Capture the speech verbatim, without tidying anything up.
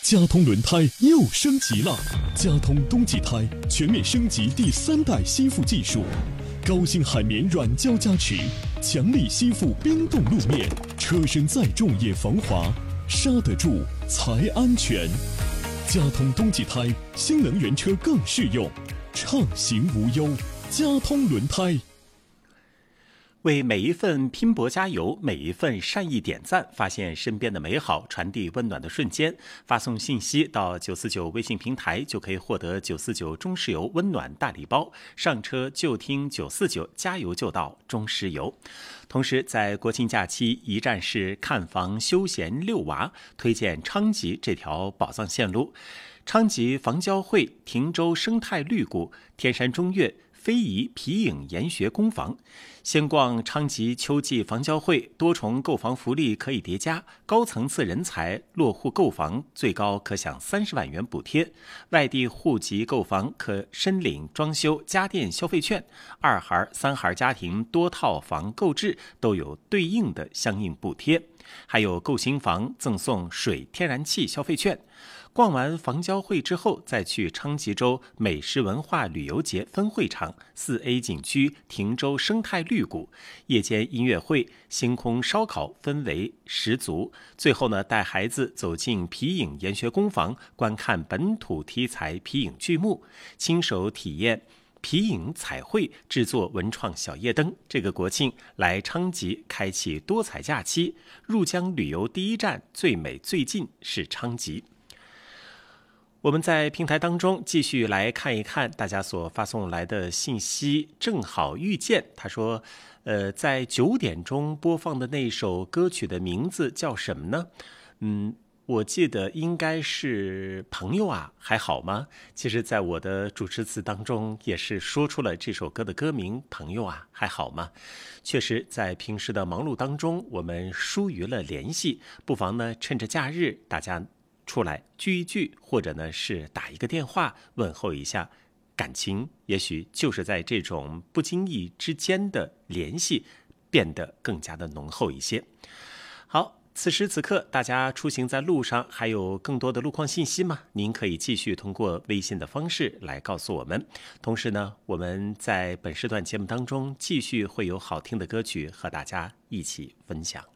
佳通轮胎又升级了，佳通冬季胎全面升级第三代吸附技术，高性海绵软胶加持，强力吸附冰冻路面，车身再重也防滑，刹得住才安全。佳通冬季胎，新能源车更适用，畅行无忧。佳通轮胎。 为每一份拼搏加油，每一份善意点赞，发现身边的美好，传递温暖的瞬间。发送信息到九四九微信平台，就可以获得九四九中石油温暖大礼包。上车就听九四九，加油就到中石油。同时，在国庆假期一站式看房、休闲、遛娃，推荐昌吉这条宝藏线路。昌吉房交会、亭州生态绿谷、天山中岳、非遗皮影研学工房。先逛昌吉秋季房交会，多重购房福利可以叠加，高层次人才落户购房最高可享三十万元补贴，外地户籍购房可申领装修家电消费券，二孩三孩家庭多套房购置都有对应的相应补贴，还有购新房赠送水天然气消费券。逛完房交会之后，再去昌吉州美食文化旅游节分会场、四 A 景区亭州生态绿谷，夜间音乐会、星空烧烤氛围十足。最后呢，带孩子走进皮影研学工房，观看本土题材皮影剧目，亲手体验皮影彩绘，制作文创小夜灯。这个国庆来昌吉，开启多彩假期。入江旅游第一站，最美最近是昌吉。我们在平台当中继续来看一看大家所发送来的信息。正好遇见他说，呃，在九点钟播放的那首歌曲的名字叫什么呢？嗯，我记得应该是朋友啊，还好吗？其实在我的主持词当中也是说出了这首歌的歌名，朋友啊，还好吗？确实在平时的忙碌当中，我们疏于了联系，不妨呢趁着假日大家出来聚一聚，或者呢是打一个电话问候一下，感情也许就是在这种不经意之间的联系变得更加的浓厚一些。好，此时此刻大家出行在路上，还有更多的路况信息吗？您可以继续通过微信的方式来告诉我们。同时呢，我们在本时段节目当中继续会有好听的歌曲和大家一起分享。